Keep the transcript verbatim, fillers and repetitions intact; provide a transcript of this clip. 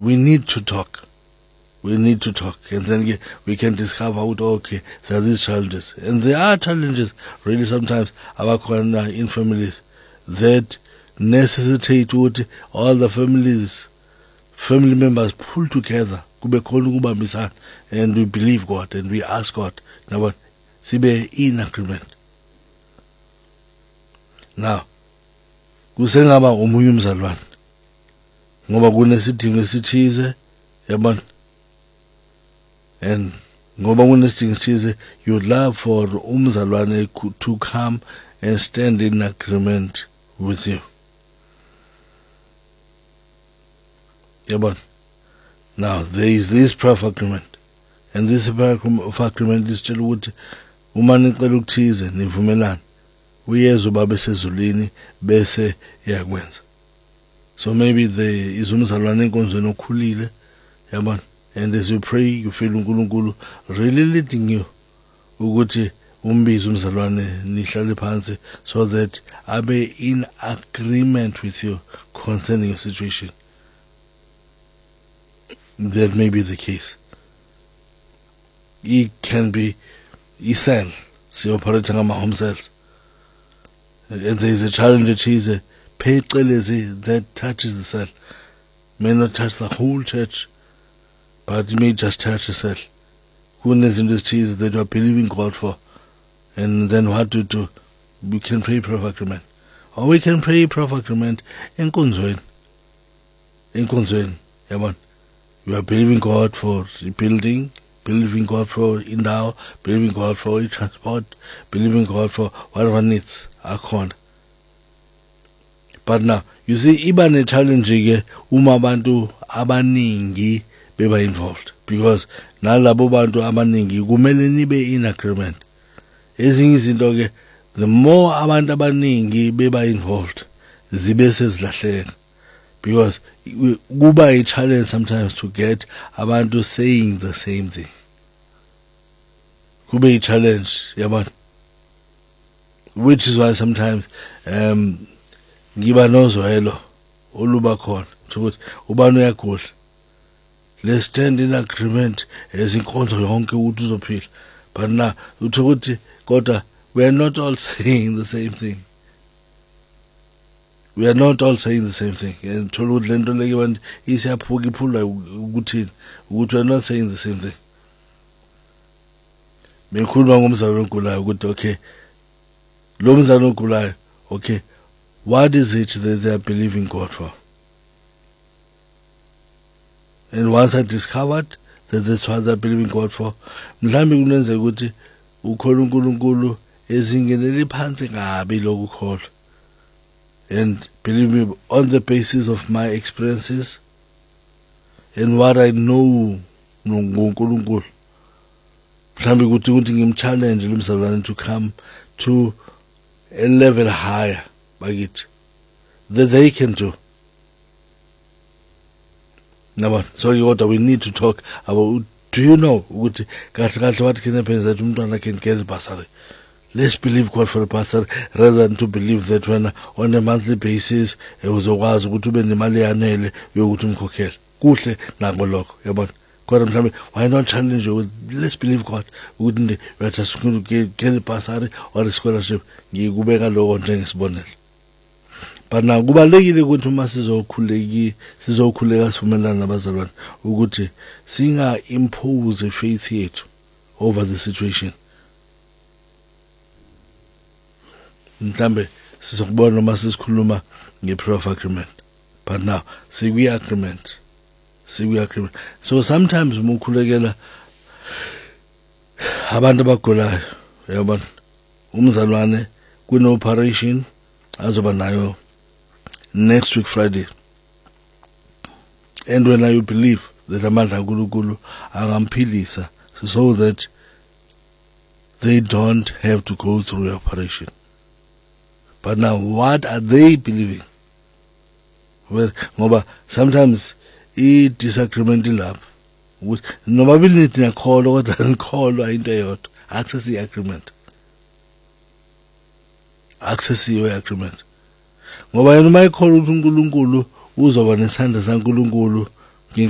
we need to talk. We need to talk, and then we can discover out, okay, there are these challenges. And there are challenges, really, sometimes, in families that necessitate all the families, family members pull together, and we believe God, and we ask God, now, in agreement. Now, kusengaba omunye umzalwane ngoba kunesidingo esithize yabona, and ngoba kunesidingo esithize, you would love for umzalwane to come and stand in agreement with you yabona. Now there is this prayer of agreement, and this prayer of agreement is tshela ukuthi uma nicela ukuthize nivumelana uyeza ubaba esezulwini bese yakwenza. So maybe there is umzalwane enkonzweni okhulile yabona, and as you pray you feel uNkulunkulu really leading you ukuthi umbize umzalwane nihlale phansi so that abe in agreement with you concerning your situation. That may be the case. It can be a cell, see operating on my home cells. And there is a challenge that is a paytelezi that touches the cell. May not touch the whole church, but it may just touch the cell. Goodness in this cheese that you are believing God for. And then what to do? We can pray prayer of agreement. Or we can pray prayer of agreement in Kunzwen. In Kunzwen, yeah, you are believing God for building, believing God for indawo, believing God for transport, believing God for whatever needs are called. But now, you see, iba ne challenge ke uma abantu abaningi beba involved, because nalabo bantu abaningi kumele nibe in agreement. Ezinye izinto ke, the more abantu abaningi beba involved, zibe sezilahleka, because kuba a challenge sometimes to get abantu saying the same thing. Kuba a challenge, yabona. Which is why sometimes um ngiba nozwelo oluba khona ukuthi ubani uyagula, let's stand in agreement as inkonzo yonke ukuthi uzophila. But now utho ukuthi kodwa we are not all saying the same thing. We are not all saying the same thing. And thola ukuthi lento leke abantu isiyaphuka iphulwa ukuthini ukuthi we are not saying the same thing. Bengikhuluma ngomzalwane ogulayo ukuthi okay, lo mzalwane ogulayo, okay, what is it that they are believing God for? And once I discovered that that's what they are believing God for, mhlambe kunenze ukuthi ukholwa uNkulunkulu ezingenele phansi kabi lokukholwa. And believe me, on the basis of my experiences and what I know ngoNkulunkulu, mhlambe ukuthi ukuthi ngimchallenge lo mzalwane to come to a level higher bakithi that they can do. Now, so what we need to talk about. Do you know what what can happen is that umntwana can get a bursary? Let's believe God for a bursary rather than to believe that when on a monthly basis uzokwazi ukuthi ube nemali yanele yokuthi umkhokhele. Kuhle nako lokho, yabona. Kodwa mhlambe why not challenge you? Let's believe God ukuthi we are just going to get a bursary or a scholarship. Ngikubeka lokho njengesibonelo. But now kubalekile ukuthi uma sizokhuleki sizokhuleka sivumelana nabazalwane ukuthi singa impose faith yethu over the situation. Mhlambe sizokubona uma sisikhuluma ngeprayer of agreement. But now siku agreement. Siku agreement. So sometimes umukhulekela abantu abagulayo, yabona, umzalwane kune operation azoba nayo next week Friday. And when I believe that amandla kaNkulunkulu angamphilisa so that they don't have to go through the operation. But now what are they believing? Well, ngoba sometimes I disagreement ilapha. Nobabili nithi ngiyakholwa kodwa ngikholwa into eyodwa. Access the agreement. Access your agreement. Ngoba yena uma ekholwa ukuthi uNkulunkulu uzoba nesandla saNkulunkulu